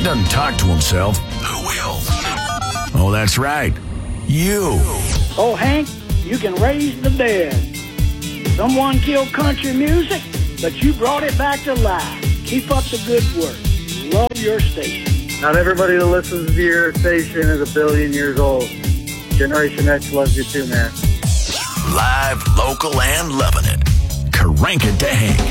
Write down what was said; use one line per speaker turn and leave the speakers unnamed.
doesn't talk to himself, who will? Oh, that's right. You.
Oh, Hank, you can raise the dead. Someone killed country music, but you brought it back to life. Keep up the good work. Love your station.
Not everybody that listens to your station is a billion years old. Generation X loves you too, man.
Live, local, and loving it. Crank it to Hank.